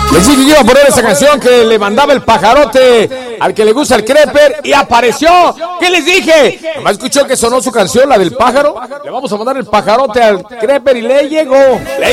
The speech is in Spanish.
Les dije que iba a poner esa canción que le mandaba el pajarote al que le gusta el creper y apareció. ¿Qué les dije? Nomás escuchó que sonó su canción, la del pájaro. Le vamos a mandar el pajarote al creper y le llegó.